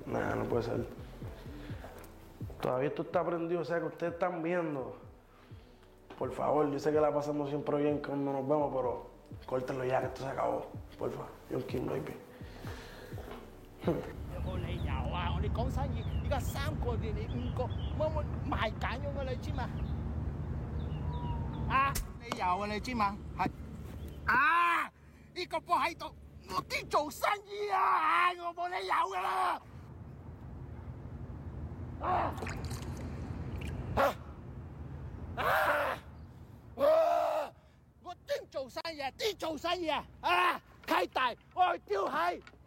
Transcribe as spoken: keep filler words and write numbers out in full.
Nah, no puede ser. Todavía esto está prendido, o sea que ustedes están viendo. Por favor, yo sé que la pasamos siempre bien cuando nos vemos, pero córtenlo ya, que esto se acabó. Por favor, John King baby。 有冇理由啊？我哋講生意，而家三個連你五個，冇冇賣緊咗㗎，你知嘛？啊，理由啊，你知嘛？係啊，呢個波喺度，我啲做生意啊，我冇理由㗎啦。啊啊啊！我啲做生意啊，啲做生意啊，啊，太大，我丟係。